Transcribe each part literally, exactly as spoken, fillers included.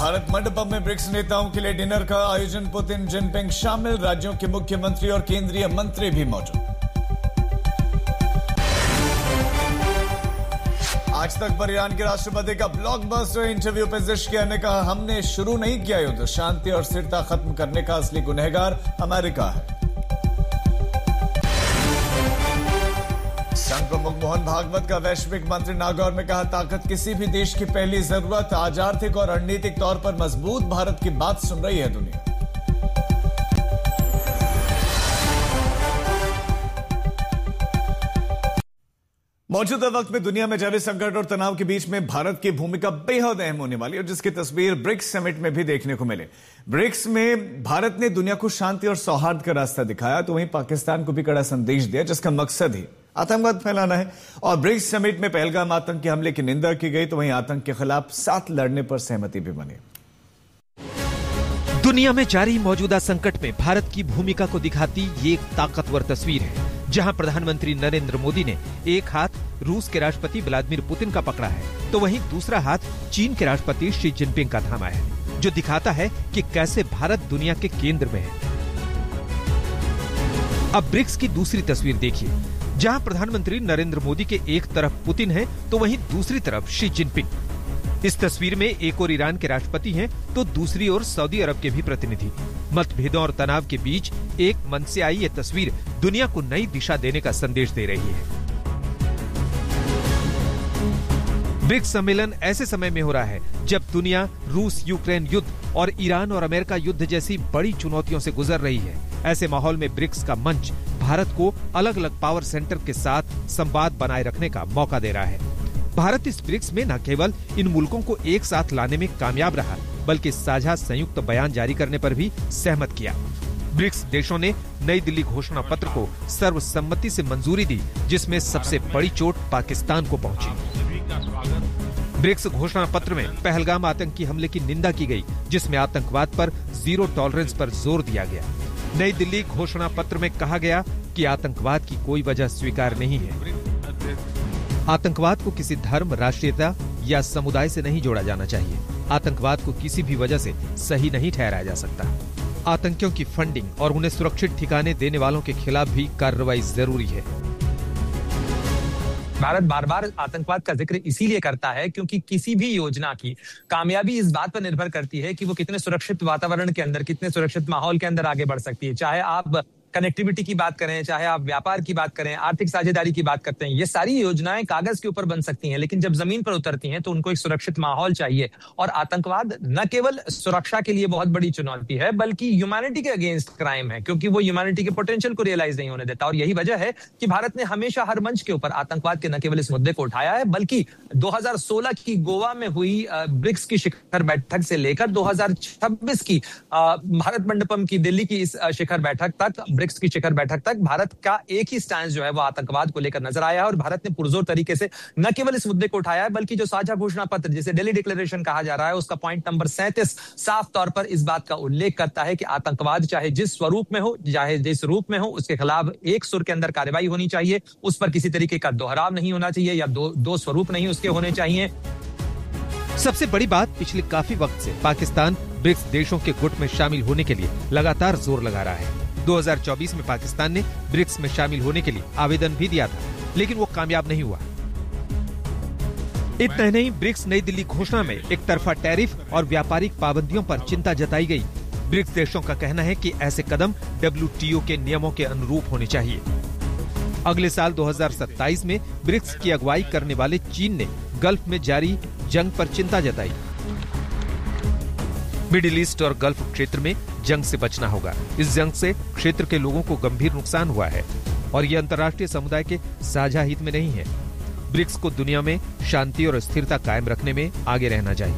भारत मंडपम में ब्रिक्स नेताओं के लिए डिनर का आयोजन। पुतिन, जिनपिंग शामिल, राज्यों के मुख्यमंत्री और केंद्रीय मंत्री भी मौजूद। आज तक पर ईरान के राष्ट्रपति का ब्लॉकबस्टर इंटरव्यू पेजिशकियान ने कहा, हमने शुरू नहीं किया युद्ध, शांति और स्थिरता खत्म करने का असली गुनहगार अमेरिका है। संघ प्रमुख मोहन भागवत का वैश्विक मंत्री नागौर में कहा, ताकत किसी भी देश की पहली जरूरत, आज आर्थिक और रणनीतिक तौर पर मजबूत भारत की बात सुन रही है दुनिया। मौजूदा वक्त में दुनिया में जारी संकट और तनाव के बीच में भारत की भूमिका बेहद अहम होने वाली है, और जिसकी तस्वीर ब्रिक्स समिट में भी देखने को मिले। ब्रिक्स में भारत ने दुनिया को शांति और सौहार्द का रास्ता दिखाया, तो वहीं पाकिस्तान को भी कड़ा संदेश दिया, जिसका मकसद ही आतंकवाद फैलाना है। और ब्रिक्स समिट में पहलगाम आतंकी हमले की निंदा की गई, तो वहीं आतंक के खिलाफ साथ लड़ने पर सहमति भी बनी। दुनिया में जारी मौजूदा संकट में भारत की भूमिका को दिखाती ये एक ताकतवर तस्वीर है, जहां प्रधानमंत्री नरेंद्र मोदी ने एक हाथ रूस के राष्ट्रपति व्लादिमीर पुतिन का पकड़ा है, तो वहीं दूसरा हाथ चीन के राष्ट्रपति शी जिनपिंग का थामा है, जो दिखाता है कि कैसे भारत दुनिया के केंद्र में है। अब ब्रिक्स की दूसरी तस्वीर देखिए, जहां प्रधानमंत्री नरेंद्र मोदी के एक तरफ पुतिन है, तो वहीं दूसरी तरफ शी जिनपिंग। इस तस्वीर में एक और ईरान के राष्ट्रपति हैं, तो दूसरी ओर सऊदी अरब के भी प्रतिनिधि। मतभेदों और तनाव के बीच एक मन से आई ये तस्वीर दुनिया को नई दिशा देने का संदेश दे रही है। ब्रिक्स सम्मेलन ऐसे समय में हो रहा है जब दुनिया रूस यूक्रेन युद्ध और ईरान और अमेरिका युद्ध जैसी बड़ी चुनौतियों से गुजर रही है। ऐसे माहौल में ब्रिक्स का मंच भारत को अलग अलग पावर सेंटर के साथ संवाद बनाए रखने का मौका दे रहा है। भारत इस ब्रिक्स में न केवल इन मुल्कों को एक साथ लाने में कामयाब रहा, बल्कि साझा संयुक्त बयान जारी करने पर भी सहमत किया। ब्रिक्स देशों ने नई दिल्ली घोषणा पत्र को सर्वसम्मति से मंजूरी दी, जिसमें सबसे बड़ी चोट पाकिस्तान को पहुंची। ब्रिक्स घोषणा पत्र में पहलगाम आतंकी हमले की निंदा की गई, जिसमें आतंकवाद पर जीरो टॉलरेंस पर जोर दिया गया। नई दिल्ली घोषणा पत्र में कहा गया कि आतंकवाद की कोई वजह स्वीकार नहीं है। आतंकवाद को किसी धर्म, राष्ट्रीयता या समुदाय से नहीं जोड़ा जाना चाहिए। आतंकवाद को किसी भी वजह से सही नहीं ठहराया जा सकता। आतंकियों की फंडिंग और उन्हें सुरक्षित ठिकाने देने वालों के खिलाफ भी कार्रवाई जरूरी है। भारत बार बार आतंकवाद का जिक्र इसीलिए करता है क्योंकि किसी भी योजना की कामयाबी इस बात पर निर्भर करती है कि वो कितने सुरक्षित वातावरण के अंदर, कितने सुरक्षित माहौल के अंदर आगे बढ़ सकती है। चाहे आप कनेक्टिविटी की बात करें, चाहे आप व्यापार की बात करें, आर्थिक साझेदारी की बात करते हैं, ये सारी योजनाएं कागज के ऊपर बन सकती हैं, लेकिन जब जमीन पर उतरती हैं तो उनको एक सुरक्षित माहौल चाहिए। और आतंकवाद न केवल सुरक्षा के लिए बहुत बड़ी चुनौती है, बल्कि ह्यूमैनिटी के अगेंस्ट क्राइम है, क्योंकि वो ह्यूमैनिटी के पोटेंशियल को रियलाइज नहीं होने देता। और यही वजह है कि भारत ने हमेशा हर मंच के ऊपर आतंकवाद के न केवल इस मुद्दे को उठाया है, बल्कि दो हजार सोलह की गोवा में हुई ब्रिक्स की शिखर बैठक से लेकर दो हजार छब्बीस की भारत मंडपम की दिल्ली की इस शिखर बैठक तक, ब्रिक्स की शिखर बैठक तक भारत का एक ही स्टैंड जो है वो आतंकवाद को लेकर नजर आया है। और भारत ने पुरजोर तरीके से न केवल इस मुद्दे को उठाया है, बल्कि जो साझा घोषणा पत्र जिसे दिल्ली डिक्लेरेशन कहा जा रहा है, उसका पॉइंट नंबर सैंतीस साफ तौर पर इस बात का उल्लेख करता है कि आतंकवाद चाहे जिस स्वरूप में हो, चाहे जिस रूप में हो, उसके खिलाफ एक सुर के अंदर कार्रवाई होनी चाहिए। उस पर किसी तरीके का दोहराव नहीं होना चाहिए या दो दो स्वरूप नहीं उसके होने चाहिए। सबसे बड़ी बात, पिछले काफी वक्त से पाकिस्तान ब्रिक्स देशों के गुट में शामिल होने के लिए लगातार जोर लगा रहा है। दो हजार चौबीस में पाकिस्तान ने ब्रिक्स में शामिल होने के लिए आवेदन भी दिया था, लेकिन वो कामयाब नहीं हुआ। इतना नहीं, ब्रिक्स नई दिल्ली घोषणा में एक तरफा टैरिफ और व्यापारिक पाबंदियों पर चिंता जताई गई। ब्रिक्स देशों का कहना है कि ऐसे कदम डब्ल्यू टी ओ के नियमों के अनुरूप होने चाहिए। अगले साल दो हजार सत्ताईस में ब्रिक्स की अगुवाई करने वाले चीन ने गल्फ में जारी जंग पर चिंता जताई। मिडिल ईस्ट और गल्फ क्षेत्र में जंग से बचना होगा। इस जंग से क्षेत्र के लोगों को गंभीर नुकसान हुआ है और ये अंतर्राष्ट्रीय समुदाय के साझा हित में नहीं है। ब्रिक्स को दुनिया में शांति और स्थिरता कायम रखने में आगे रहना चाहिए।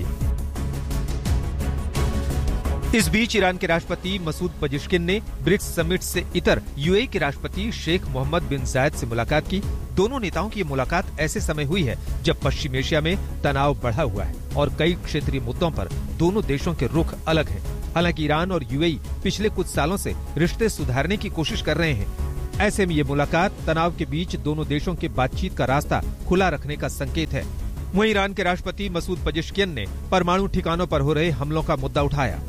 इस बीच ईरान के राष्ट्रपति मसूद पजिश्किन ने ब्रिक्स समिट से इतर यूएई के राष्ट्रपति शेख मोहम्मद बिन जायद से मुलाकात की। दोनों नेताओं की ये मुलाकात ऐसे समय हुई है जब पश्चिम एशिया में तनाव बढ़ा हुआ है और कई क्षेत्रीय मुद्दों पर दोनों देशों के रुख अलग हैं। हालांकि ईरान और यूएई पिछले कुछ सालों से रिश्ते सुधारने की कोशिश कर रहे हैं। ऐसे में ये मुलाकात तनाव के बीच दोनों देशों के बातचीत का रास्ता खुला रखने का संकेत है। वहीं ईरान के राष्ट्रपति मसूद पजेश्कियन ने परमाणु ठिकानों पर हो रहे हमलों का मुद्दा उठाया।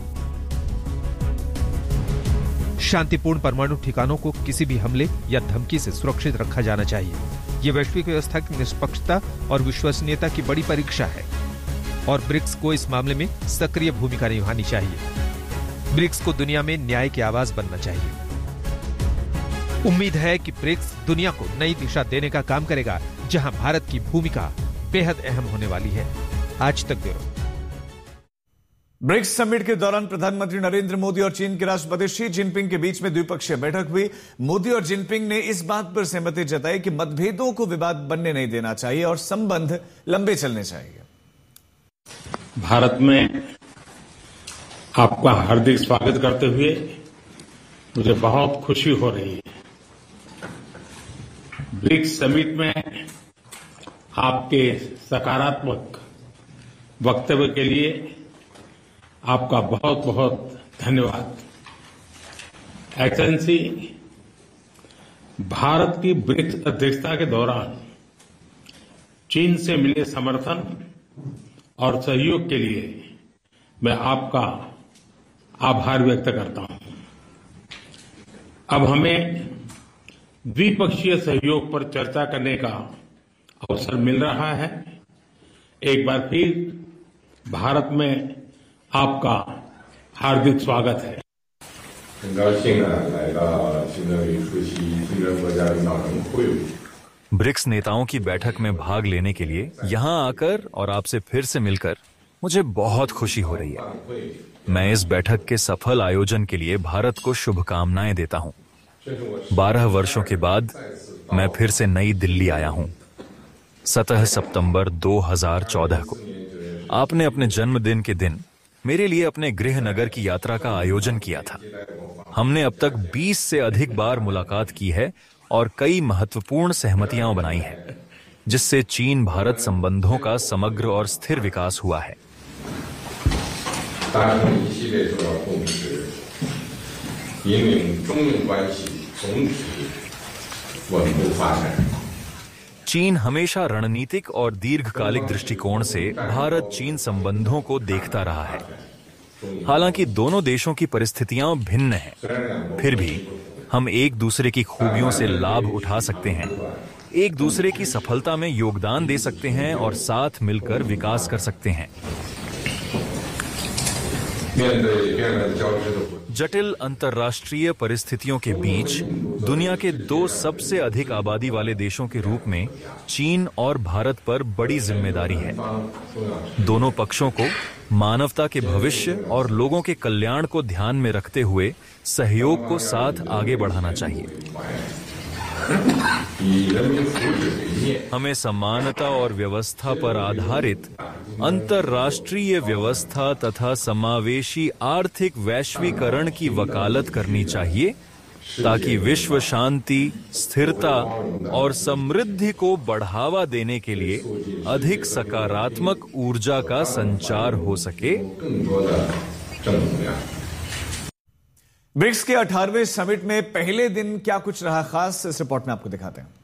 शांतिपूर्ण परमाणु ठिकानों को किसी भी हमले या धमकी से सुरक्षित रखा जाना चाहिए। ये वैश्विक व्यवस्था की निष्पक्षता और विश्वसनीयता की बड़ी परीक्षा है और ब्रिक्स को इस मामले में सक्रिय भूमिका निभानी चाहिए। ब्रिक्स को दुनिया में न्याय की आवाज बनना चाहिए। उम्मीद है कि ब्रिक्स दुनिया को नई दिशा देने का काम करेगा, जहां भारत की भूमिका बेहद अहम होने वाली है। आज तक ब्यूरो। ब्रिक्स समिट के दौरान प्रधानमंत्री नरेंद्र मोदी और चीन के राष्ट्रपति शी जिनपिंग के बीच में द्विपक्षीय बैठक हुई। मोदी और जिनपिंग ने इस बात पर सहमति जताई कि मतभेदों को विवाद बनने नहीं देना चाहिए और संबंध लंबे चलने चाहिए। भारत में आपका हार्दिक स्वागत करते हुए मुझे बहुत खुशी हो रही है। ब्रिक्स समिट में आपके सकारात्मक वक्तव्य के लिए आपका बहुत बहुत धन्यवाद। एक्सेलेंसी, भारत की ब्रिक्स अध्यक्षता के दौरान चीन से मिले समर्थन और सहयोग के लिए मैं आपका आभार व्यक्त करता हूं। अब हमें द्विपक्षीय सहयोग पर चर्चा करने का अवसर मिल रहा है। एक बार फिर भारत में आपका हार्दिक स्वागत है। ब्रिक्स नेताओं की बैठक में भाग लेने के लिए यहां आकर और आपसे फिर से मिलकर मुझे बहुत खुशी हो रही है। मैं इस बैठक के सफल आयोजन के लिए भारत को शुभकामनाएं देता हूं। बारह वर्षों के बाद मैं फिर से नई दिल्ली आया हूं। सत्रह सितंबर दो हज़ार चौदह को आपने अपने जन्मदिन के दिन मेरे लिए अपने गृह नगर की यात्रा का आयोजन किया था। हमने अब तक बीस से अधिक बार मुलाकात की है और कई महत्वपूर्ण सहमतियां बनाई हैं, जिससे चीन भारत संबंधों का समग्र और स्थिर विकास हुआ है। चीन हमेशा रणनीतिक और दीर्घकालिक दृष्टिकोण से भारत चीन संबंधों को देखता रहा है। हालांकि दोनों देशों की परिस्थितियां भिन्न हैं, फिर भी हम एक दूसरे की खूबियों से लाभ उठा सकते हैं, एक दूसरे की सफलता में योगदान दे सकते हैं और साथ मिलकर विकास कर सकते हैं। जटिल अंतर्राष्ट्रीय परिस्थितियों के बीच दुनिया के दो सबसे अधिक आबादी वाले देशों के रूप में चीन और भारत पर बड़ी जिम्मेदारी है। दोनों पक्षों को मानवता के भविष्य और लोगों के कल्याण को ध्यान में रखते हुए सहयोग को साथ आगे बढ़ाना चाहिए। हमें समानता और व्यवस्था पर आधारित अंतर्राष्ट्रीय व्यवस्था तथा समावेशी आर्थिक वैश्वीकरण की वकालत करनी चाहिए, ताकि विश्व शांति, स्थिरता और समृद्धि को बढ़ावा देने के लिए अधिक सकारात्मक ऊर्जा का संचार हो सके। ब्रिक्स के अठारहवें समिट में पहले दिन क्या कुछ रहा खास, इस रिपोर्ट में आपको दिखाते हैं।